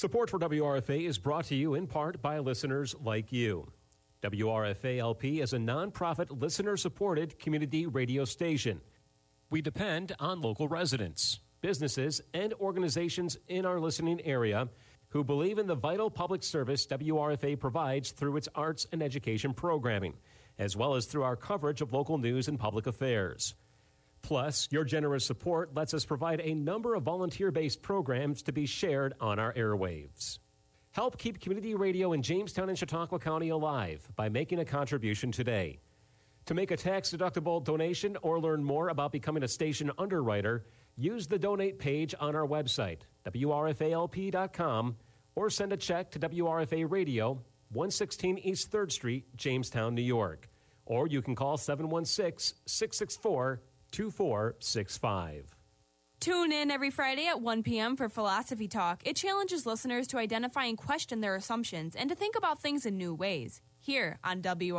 Support for WRFA is brought to you in part by listeners like you. WRFA-LP is a nonprofit, listener-supported community radio station. We depend on local residents, businesses, and organizations in our listening area who believe in the vital public service WRFA provides through its arts and education programming, as well as through our coverage of local news and public affairs. Plus, your generous support lets us provide a number of volunteer-based programs to be shared on our airwaves. Help keep community radio in Jamestown and Chautauqua County alive by making a contribution today. To make a tax-deductible donation or learn more about becoming a station underwriter, use the donate page on our website, WRFALP.com, or send a check to WRFA Radio, 116 East 3rd Street, Jamestown, New York. Or you can call 716-664-2465. Tune in every Friday at 1 p.m. for Philosophy Talk. It challenges listeners to identify and question their assumptions and to think about things in new ways. Here on WRFA.